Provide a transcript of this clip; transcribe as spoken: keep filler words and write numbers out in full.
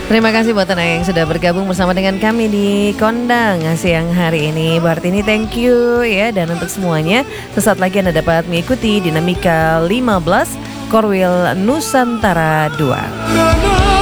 Terima kasih buat Anda yang sudah bergabung bersama dengan kami di Kondang siang hari ini. Berarti thank you ya. Dan untuk semuanya, sesaat lagi Anda dapat mengikuti Dinamika lima belas Korwil Nusantara dua.